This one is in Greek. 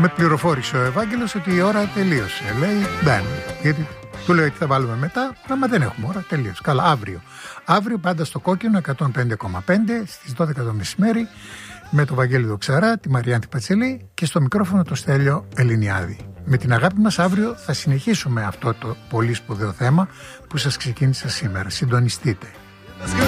Με πληροφόρησε ο Ευάγγελος ότι η ώρα τελείωσε. Λέει, δεν. Γιατί του λέω ότι θα βάλουμε μετά, αλλά δεν έχουμε ώρα, τελείωσε. Καλά, αύριο. Αύριο πάντα στο Κόκκινο 105,5 στις 12 το μεσημέρι με τον Βαγγέλη Δοξαρά, τη Μαριάνθη Πατσελή και στο μικρόφωνο το Στέλιο Ελληνιάδη. Με την αγάπη μας αύριο θα συνεχίσουμε αυτό το πολύ σπουδαίο θέμα που σας ξεκίνησα σήμερα. Συντονιστείτε.